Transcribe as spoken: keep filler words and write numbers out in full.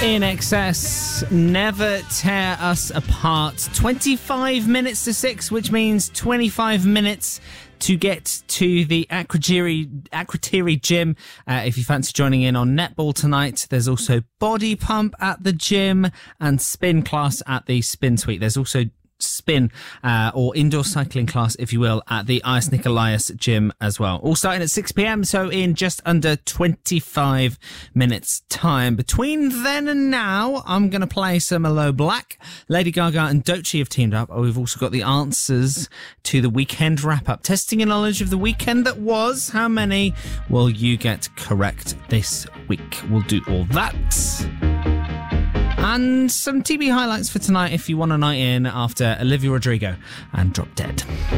In Excess, Never Tear Us Apart. twenty-five minutes to six, which means twenty-five minutes to get to the Akrotiri, Akrotiri gym. Uh, if you fancy joining in on netball tonight, there's also body pump at the gym and spin class at the Spin Suite. There's also spin uh, or indoor cycling class, if you will, at the I S Nikolaos gym as well. All starting at six p.m, so in just under twenty-five minutes time. Between then and now, I'm going to play some Aloe Black. Lady Gaga and Doechii have teamed up. Oh, we've also got the answers to the weekend wrap-up. Testing your knowledge of the weekend that was. How many will you get correct this week? We'll do all that. And some T V highlights for tonight if you want a night in after Olivia Rodrigo and Drop Dead.